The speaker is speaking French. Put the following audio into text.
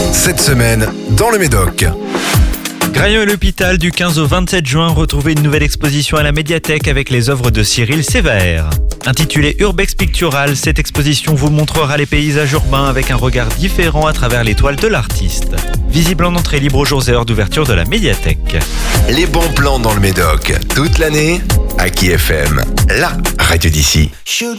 Cette semaine, dans le Médoc. Graillon et l'hôpital, du 15 au 27 juin, retrouvez une nouvelle exposition à la médiathèque avec les œuvres de Cyril Sévaère. Intitulée Urbex Pictural, cette exposition vous montrera les paysages urbains avec un regard différent à travers les toiles de l'artiste. Visible en entrée libre aux jours et heures d'ouverture de la médiathèque. Les bons plans dans le Médoc, toute l'année, à Aki FM, la radio d'ici.